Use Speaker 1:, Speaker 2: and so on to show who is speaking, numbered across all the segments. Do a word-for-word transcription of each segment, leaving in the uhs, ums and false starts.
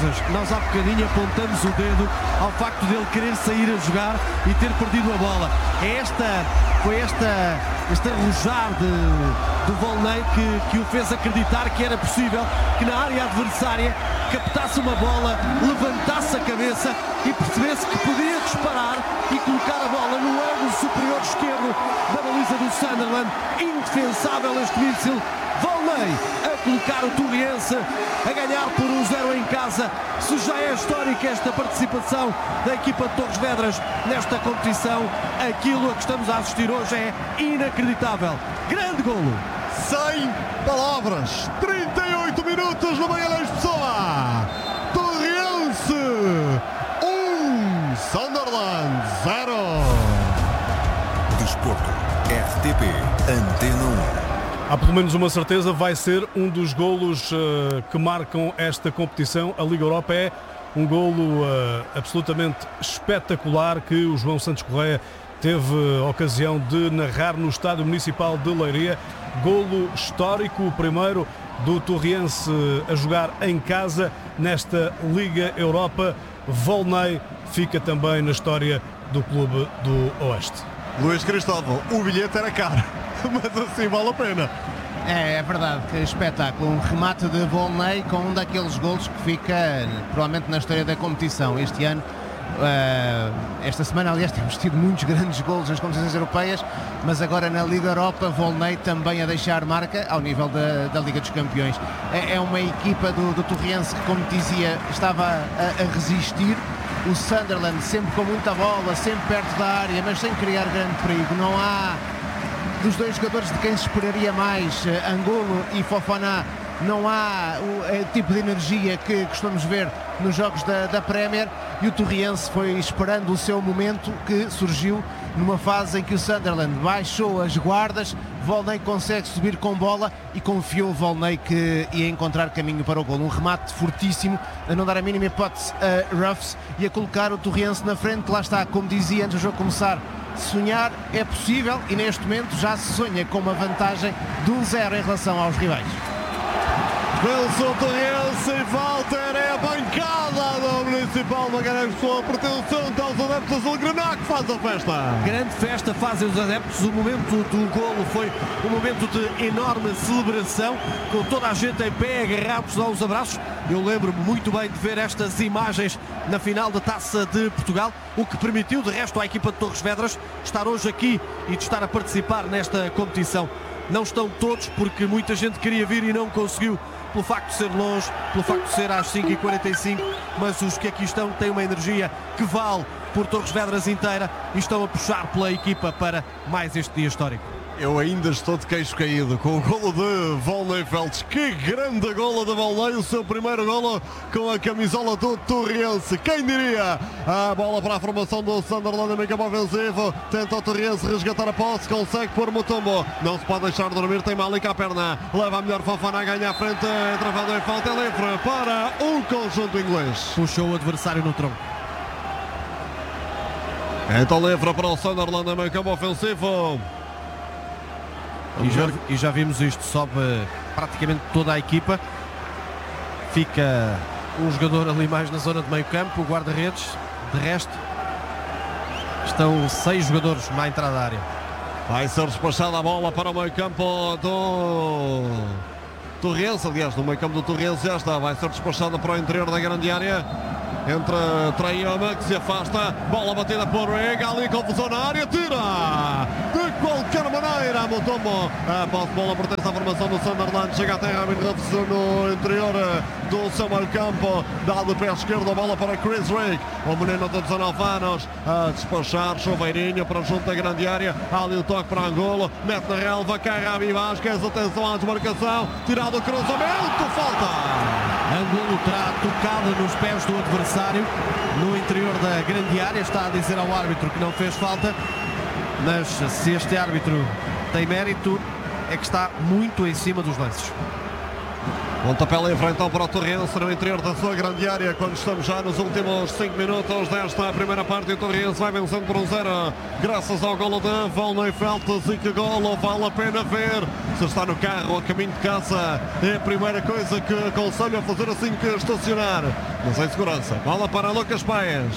Speaker 1: coisas. Nós há bocadinho apontamos o dedo ao facto dele querer sair a jogar e ter perdido a bola. É esta, foi esta, este arrojar de, do Volney que, que o fez acreditar que era possível que na área adversária captasse uma bola, levantasse a cabeça e percebesse que podia disparar e colocar a bola no ângulo superior esquerdo da baliza do Sunderland. Indefensável este míssil. Volney a colocar o Torriense a ganhar por um zero em casa. Se já é histórica esta participação da equipa de Torres Vedras nesta competição, aquilo a que estamos a assistir hoje é inacreditável. Grande golo.
Speaker 2: Sem palavras. trinta e oito minutos no Magalhães Pessoa. Torriense um, Sunderland zero.
Speaker 3: Desporto, R T P, Antena um.
Speaker 4: Há pelo menos uma certeza, vai ser um dos golos uh, que marcam esta competição. A Liga Europa é um golo uh, absolutamente espetacular que o João Santos Correia teve a ocasião de narrar no Estádio Municipal de Leiria. Golo histórico, o primeiro do Torriense a jogar em casa nesta Liga Europa. Volney fica também na história do Clube do Oeste.
Speaker 2: Luís Cristóvão, o bilhete era caro, mas assim vale a pena.
Speaker 5: É, é verdade, que espetáculo. Um remate de Volney com um daqueles golos que fica provavelmente na história da competição. Este ano, uh, esta semana, aliás, temos tido muitos grandes golos nas competições europeias, mas agora na Liga Europa, Volney também a deixar marca ao nível da, da Liga dos Campeões. É, é uma equipa do, do Torriense que, como dizia, estava a, a resistir. O Sunderland sempre com muita bola, sempre perto da área, mas sem criar grande perigo. Não há, dos dois jogadores de quem se esperaria mais, Angulo e Fofana, não há o, o tipo de energia que costumamos ver nos jogos da, da Premier, e o Torriense foi esperando o seu momento, que surgiu numa fase em que o Sunderland baixou as guardas. Volney consegue subir com bola e confiou Volney que ia encontrar caminho para o golo. Um remate fortíssimo, a não dar a mínima hipótese a Ruffs e a colocar o Torriense na frente. Lá está, como dizia antes do jogo começar, sonhar é possível, e neste momento já se sonha com uma vantagem de um zero em relação aos rivais.
Speaker 2: Wilson Torriense e Walter, é a bancada do Municipal Magalhães Pessoa, pertencente aos adeptos do Grenache, faz a festa.
Speaker 1: Grande festa fazem os adeptos. O momento do golo foi um momento de enorme celebração, com toda a gente em pé, agarrados aos abraços. Eu lembro-me muito bem de ver estas imagens na final da Taça de Portugal, o que permitiu de resto à equipa de Torres Vedras estar hoje aqui e de estar a participar nesta competição. Não estão todos, porque muita gente queria vir e não conseguiu, pelo facto de ser longe, pelo facto de ser às cinco e quarenta e cinco, mas os que aqui estão têm uma energia que vale por Torres Vedras inteira e estão a puxar pela equipa para mais este dia histórico.
Speaker 2: Eu ainda estou de queixo caído com o golo de Volney Feltes. Que grande golo de Volney, o seu primeiro golo com a camisola do Torriense. Quem diria? A bola para a formação do Sunderland, em campo ofensivo. Tenta o Torriense resgatar a posse, consegue pôr Mutombo. Não se pode deixar dormir, tem Malik à perna. Leva a melhor Fofana a ganhar a frente. Travado em falta, é livre para o conjunto inglês.
Speaker 1: Puxou o adversário no tronco.
Speaker 2: Então livre para o Sunderland, em campo ofensivo.
Speaker 1: E já, e já vimos isto, sobe praticamente toda a equipa. Fica um jogador ali mais na zona de meio campo, o guarda-redes. De resto, estão seis jogadores na entrada da área.
Speaker 2: Vai ser despachada a bola para o meio campo do Torriense. Aliás, no meio campo do Torriense já está. Vai ser despachada para o interior da grande área. Entra Traiama, que se afasta. Bola batida por Rega, ali confusão na área. Tira de qualquer maneira Mutombo. A posse de bola pertence à formação do Sunderland. Chega até Rabin Ruffs no interior do seu meio campo. Dá de pé esquerdo a bola para Chris Rigg, o menino de dezanove anos, a despachar. Chuveirinho para junto da grande área. Há ali o toque para Angulo. Mete na relva, cai Rabi Vasquez. Atenção à desmarcação. Tirado o cruzamento. Falta.
Speaker 1: Angulo terá tocado nos pés do adversário no interior da grande área. Está a dizer ao árbitro que não fez falta, mas se este árbitro tem mérito, é que está muito em cima dos lances.
Speaker 2: Pontapé livre então para o Torrense no interior da sua grande área, quando estamos já nos últimos cinco minutos desta primeira parte. O Torrense vai vencendo por um zero graças ao golo de Volney Feltes. E que golo, vale a pena ver. Se está no carro a caminho de casa, é a primeira coisa que aconselho a fazer assim que estacionar, mas em segurança. Bola para Lucas Paes.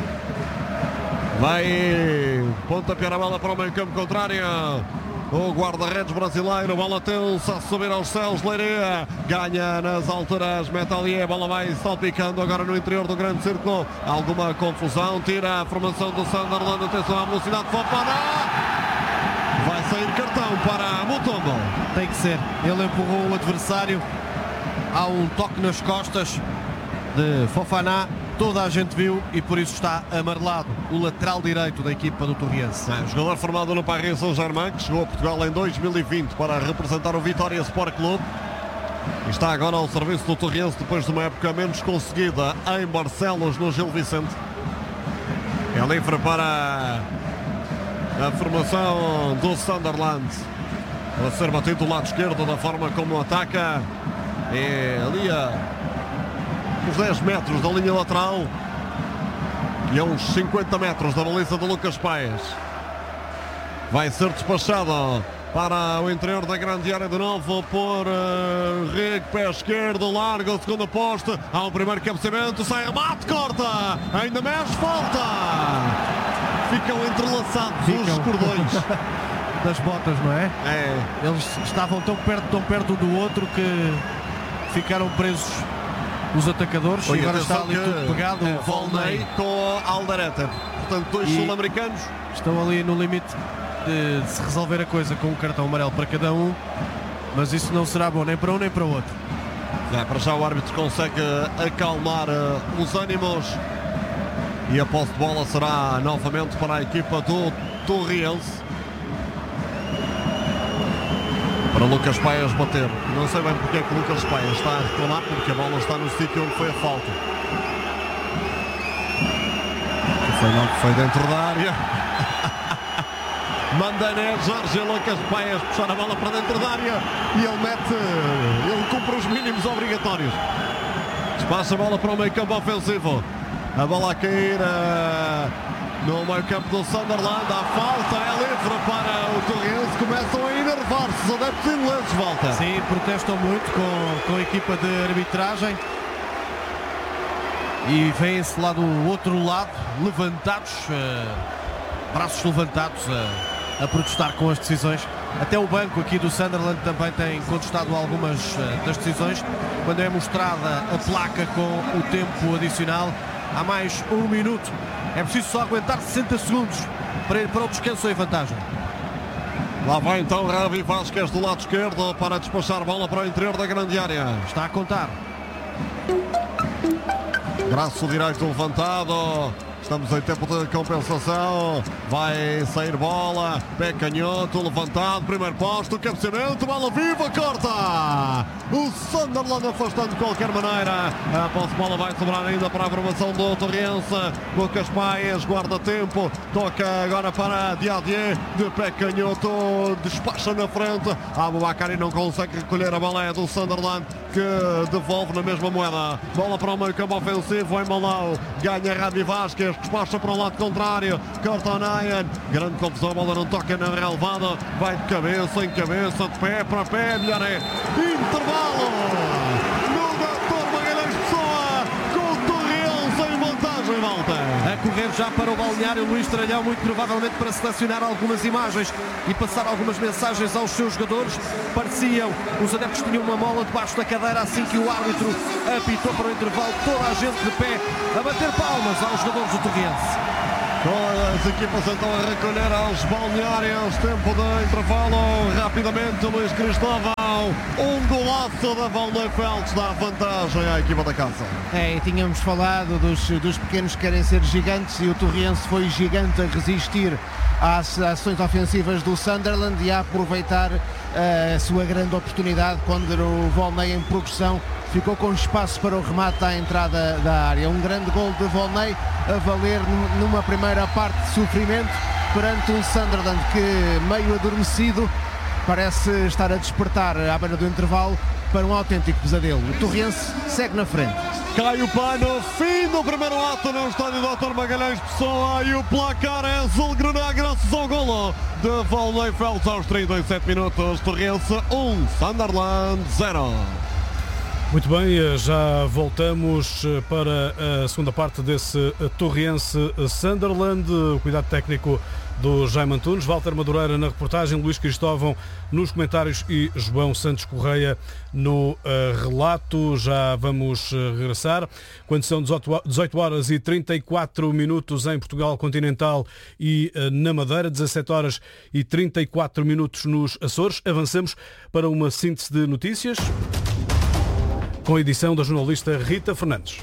Speaker 2: Vai pontapear a bola para o meio campo contrário. O guarda-redes brasileiro, bola tensa a subir aos céus. Leiria ganha nas alturas, mete ali, a bola vai salpicando agora no interior do grande círculo. Alguma confusão, tira a formação do Sunderland. Atenção à velocidade de Fofana. Vai sair cartão para Mutombo.
Speaker 1: Tem que ser. Ele empurrou o adversário. Há um toque nas costas de Fofana. Toda a gente viu e por isso está amarelado o lateral direito da equipa do Torrense.
Speaker 2: É, jogador formado no Paris Saint-Germain, que chegou a Portugal em dois mil e vinte para representar o Vitória Sport Clube. E está agora ao serviço do Torrense depois de uma época menos conseguida em Barcelos, no Gil Vicente. É livre para a formação do Sunderland. A ser batido do lado esquerdo da forma como ataca. É ali a uns dez metros da linha lateral e a uns cinquenta metros da baliza de Lucas Paes. Vai ser despachado para o interior da grande área de novo por uh, Rick, pé esquerdo, larga o segundo poste. Há um primeiro cabeceamento, sai remate, corta, ainda mexe, falta. Ficam entrelaçados
Speaker 1: Ficam.
Speaker 2: os cordões
Speaker 1: das botas, não é?
Speaker 2: É.
Speaker 1: Eles estavam tão perto, tão perto um do outro que ficaram presos os atacadores.
Speaker 2: Oi,
Speaker 1: e agora está ali
Speaker 2: que
Speaker 1: tudo pegado.
Speaker 2: é,
Speaker 1: Volney
Speaker 2: Volney com a Alderete. Portanto, dois
Speaker 1: E-
Speaker 2: sul-americanos.
Speaker 1: estão ali no limite de, de se resolver a coisa com um cartão amarelo para cada um, mas isso não será bom nem para um nem para o outro.
Speaker 2: É, para já o árbitro consegue acalmar uh, os ânimos e a posse de bola será novamente para a equipa do Torrense. Para Lucas Paes bater. Não sei bem porque é que Lucas Paes está a reclamar, porque a bola está no sítio onde foi a falta. Foi não que foi dentro da área. Mandané, Jorge Lucas Paes puxar a bola para dentro da área e ele mete, ele cumpre os mínimos obrigatórios. Despacha a bola para o meio campo ofensivo. A bola a cair uh, no meio campo do Sunderland. A falta é livre para o Torrense. Começam a enervar-se os adeptos ingleses, volta.
Speaker 1: Sim, protestam muito com, com a equipa de arbitragem e vêm-se lá do outro lado, levantados, uh, braços levantados uh, a protestar com as decisões. Até o banco aqui do Sunderland também tem contestado algumas uh, das decisões. Quando é mostrada a placa com o tempo adicional, há mais um minuto, é preciso só aguentar sessenta segundos para ir para o descanso em vantagem.
Speaker 2: Lá vai então Ravi Vasquez do lado esquerdo para despachar a bola para o interior da grande área.
Speaker 1: Está a contar.
Speaker 2: Braço direito levantado. Estamos em tempo de compensação. Vai sair bola. Pé canhoto levantado. Primeiro posto. Cabeceamento. Bola viva. Corta. O Sunderland afastando de qualquer maneira. A posse de bola vai sobrar ainda para a formação do Torrense. Lucas Paes guarda tempo. Toca agora para Diadier. De pé canhoto. Despacha na frente. Aboubakari não consegue recolher a bola. É do Sunderland que devolve na mesma moeda. Bola para o meio campo ofensivo. Em Malau. Ganha Ravi Vasquez. Despacha para o lado contrário. Corta Nayan. Grande confusão. A bola não toca na relevada. Vai de cabeça em cabeça. De pé para pé. Melhor é intervalo. No doutor Magalhães Pessoa. Com o Torrense em vantagem, volta.
Speaker 1: A correr já para o balneário Luís Tralhão, muito provavelmente para selecionar algumas imagens e passar algumas mensagens aos seus jogadores. Pareciam, os adeptos tinham uma mola debaixo da cadeira assim que o árbitro apitou para o intervalo. Toda a gente de pé a bater palmas aos jogadores do Torrense.
Speaker 2: Com as equipas então a recolher aos balneários. Tempo de intervalo. Rapidamente Luís Cristóvão. Um golaço da Volney Feltes dá vantagem à equipa da casa.
Speaker 5: É, e tínhamos falado dos, dos pequenos que querem ser gigantes e o Torrense foi gigante a resistir às ações ofensivas do Sunderland e a aproveitar uh, a sua grande oportunidade quando o Volney em progressão ficou com espaço para o remate à entrada da área. Um grande gol de Volney a valer numa primeira parte de sofrimento perante um Sunderland que, meio adormecido, parece estar a despertar à beira do intervalo para um autêntico pesadelo. O Torrense segue na frente.
Speaker 2: Cai o pano, fim do primeiro ato no estádio doutor Magalhães Pessoa e o placar é azul-grená graças ao golo de Volney Feltz aos trinta e sete minutos. Torrense um, Sunderland zero.
Speaker 4: Muito bem, já voltamos para a segunda parte desse Torrense-Sunderland. O cuidado técnico do Jaime Antunes, Walter Madureira na reportagem, Luís Cristóvão nos comentários e João Santos Correia no uh, relato. Já vamos uh, regressar. Quando são dezoito horas e trinta e quatro minutos em Portugal continental e uh, na Madeira, dezassete horas e trinta e quatro minutos nos Açores. Avançamos para uma síntese de notícias com a edição da jornalista Rita Fernandes.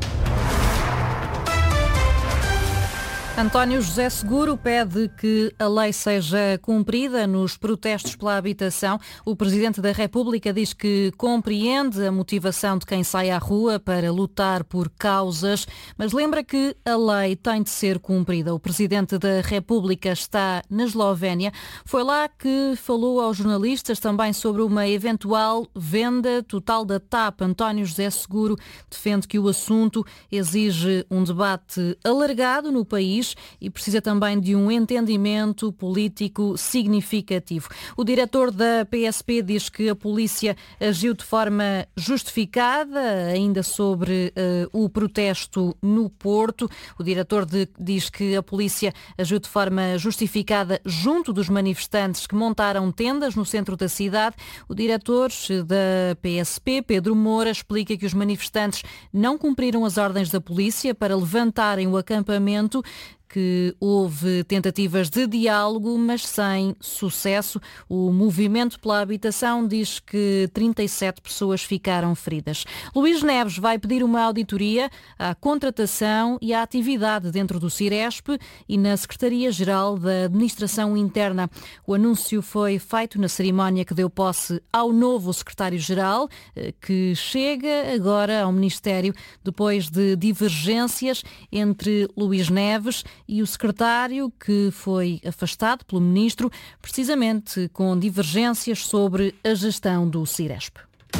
Speaker 6: António José Seguro pede que a lei seja cumprida nos protestos pela habitação. O Presidente da República diz que compreende a motivação de quem sai à rua para lutar por causas, mas lembra que a lei tem de ser cumprida. O Presidente da República está na Eslovénia. Foi lá que falou aos jornalistas também sobre uma eventual venda total da T A P. António José Seguro defende que o assunto exige um debate alargado no país e precisa também de um entendimento político significativo. O diretor da P S P diz que a polícia agiu de forma justificada, ainda sobre uh, o protesto no Porto. O diretor de, diz que a polícia agiu de forma justificada junto dos manifestantes que montaram tendas no centro da cidade. O diretor da P S P, Pedro Moura, explica que os manifestantes não cumpriram as ordens da polícia para levantarem o acampamento, que houve tentativas de diálogo, mas sem sucesso. O Movimento pela Habitação diz que trinta e sete pessoas ficaram feridas. Luís Neves vai pedir uma auditoria à contratação e à atividade dentro do Ciresp e na Secretaria-Geral da Administração Interna. O anúncio foi feito na cerimónia que deu posse ao novo Secretário-Geral, que chega agora ao Ministério depois de divergências entre Luís Neves e o secretário, que foi afastado pelo ministro, precisamente com divergências sobre a gestão do Ciresp.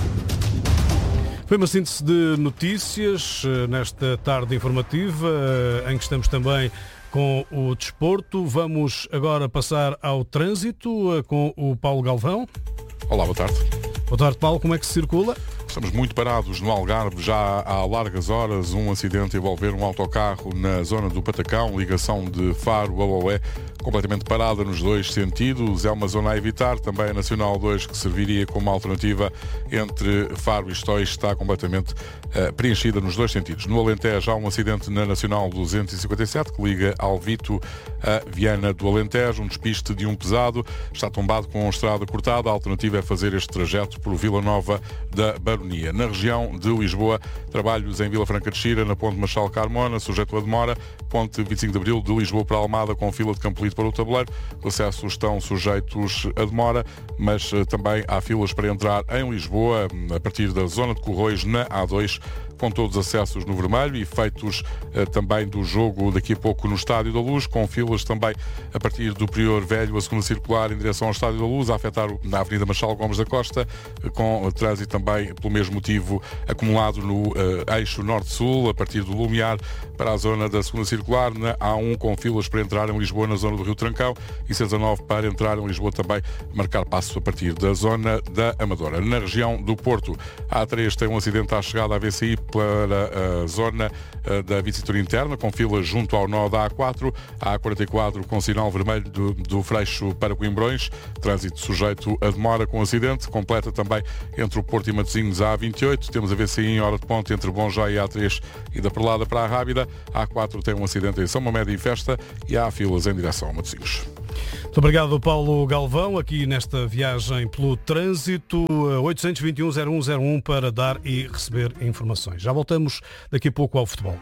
Speaker 4: Foi uma síntese de notícias nesta tarde informativa, em que estamos também com o desporto. Vamos agora passar ao trânsito com o Paulo Galvão.
Speaker 7: Olá, boa tarde.
Speaker 4: Boa tarde, Paulo. Como é que se circula?
Speaker 7: Estamos muito parados no Algarve, já há largas horas, um acidente a envolver um autocarro na zona do Patacão, ligação de Faro a Oé, completamente parada nos dois sentidos. É uma zona a evitar. Também a Nacional dois, que serviria como alternativa entre Faro e Estóis, está completamente uh, preenchida nos dois sentidos. No Alentejo há um acidente na Nacional duzentos e cinquenta e sete, que liga Alvito a Viana do Alentejo. Um despiste de um pesado está tombado com a estrada cortada. A alternativa é fazer este trajeto por Vila Nova da Baronia. Na região de Lisboa, trabalhos em Vila Franca de Xira, na Ponte Marchal Carmona, sujeito a demora. Ponte vinte e cinco de Abril, de Lisboa para Almada, com fila de Campolito para o Tabuleiro. Os acessos estão sujeitos a demora, mas também há filas para entrar em Lisboa, a partir da zona de Corroios, na A dois, com todos os acessos no vermelho, e efeitos eh, também do jogo daqui a pouco no Estádio da Luz, com filas também a partir do Prior Velho, a segunda circular em direção ao Estádio da Luz, a afetar na Avenida Marchal Gomes da Costa, eh, com trânsito também pelo mesmo motivo acumulado no eh, eixo norte-sul, a partir do Lumiar para a zona da segunda circular, na A um, com filas para entrar em Lisboa na zona do Rio Trancão, e C dezanove para entrar em Lisboa também, marcar passo a partir da zona da Amadora. Na região do Porto, a A três tem um acidente à chegada à V C I para a zona da Vicintura Interna, com filas junto ao nó da A quatro, a A quarenta e quatro com sinal vermelho do, do Freixo para Coimbrões, trânsito sujeito a demora com acidente. Completa também entre o Porto e Matosinhos a A vinte e oito, temos a V C I em hora de ponte entre Bom Já e A três e da Perlada para a Rábida. A A quatro tem um acidente em São Mamédio e Festa e há filas em direção a Matosinhos.
Speaker 4: Muito obrigado, Paulo Galvão, aqui nesta viagem pelo trânsito. oitocentos e vinte e um, zero um zero um para dar e receber informações. Já voltamos daqui a pouco ao futebol.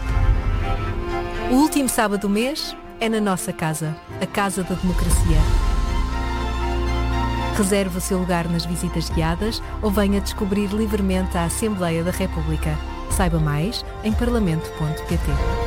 Speaker 8: O último sábado do mês é na nossa casa, a Casa da Democracia. Reserve o seu lugar nas visitas guiadas ou venha descobrir livremente a Assembleia da República. Saiba mais em parlamento ponto pt.